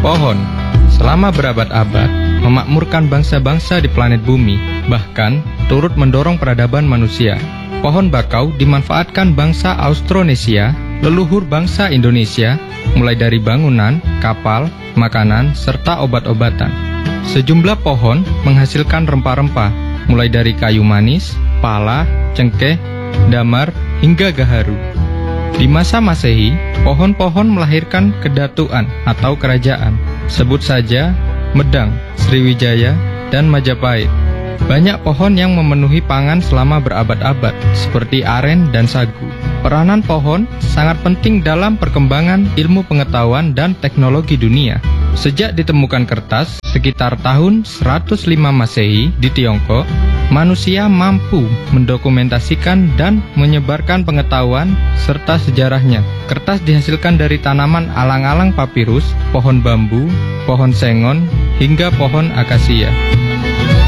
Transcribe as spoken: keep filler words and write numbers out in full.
Pohon, selama berabad-abad, memakmurkan bangsa-bangsa di planet bumi, bahkan turut mendorong peradaban manusia. Pohon bakau dimanfaatkan bangsa Austronesia, leluhur bangsa Indonesia, mulai dari bangunan, kapal, makanan, serta obat-obatan. Sejumlah pohon menghasilkan rempah-rempah, mulai dari kayu manis, pala, cengkeh, damar, hingga gaharu. Di masa Masehi, pohon-pohon melahirkan kedatuan atau kerajaan. Sebut saja Medang, Sriwijaya, dan Majapahit. Banyak pohon yang memenuhi pangan selama berabad-abad, seperti aren dan sagu. Peranan pohon sangat penting dalam perkembangan ilmu pengetahuan dan teknologi dunia. Sejak ditemukan kertas sekitar tahun seratus lima Masehi di Tiongkok, manusia mampu mendokumentasikan dan menyebarkan pengetahuan serta sejarahnya. Kertas dihasilkan dari tanaman alang-alang papirus, pohon bambu, pohon sengon, hingga pohon akasia.